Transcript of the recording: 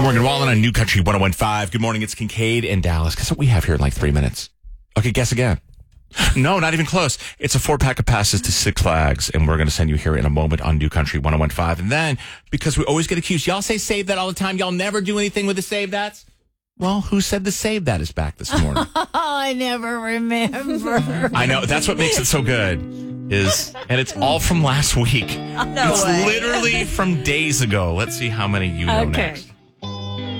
Morgan Wallen on New Country 101.5. Good morning. It's Kincaid and Dallas. Guess what we have here in like 3 minutes? Okay, guess again. No, not even close. It's a 4-pack of passes to Six Flags, and we're going to send you here in a moment on New Country 101.5. And then, because we always get accused, y'all say save that all the time. Y'all never do anything with the save that's. Well, who said the save that is back this morning? I never remember. I know. That's what makes it so good. And it's all from last week. No it's way. literally from days ago. Let's see how many you know next.